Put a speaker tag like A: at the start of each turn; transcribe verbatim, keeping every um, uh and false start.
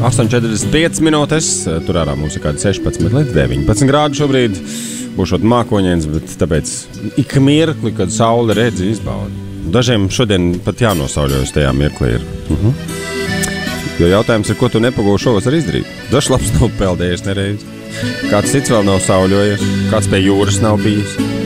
A: astoņi četrdesmit piecas minūtes, tur ārā mums ir kādi sešpadsmit līdz deviņpadsmit grādi šobrīd. Būšot mākoņiens, bet tāpēc ik mirkli, kad saule redzi, izbauda. Dažiem šodien pat jānosauļojas tajā mirklī ir. Uh-huh. Jo jautājums ir, ko tu nepagūši šovasar izdarīt. Dažs labs nav peldējies nereiz. Kāds cits vēl nav sauļojies, kāds pie jūras nav bijis.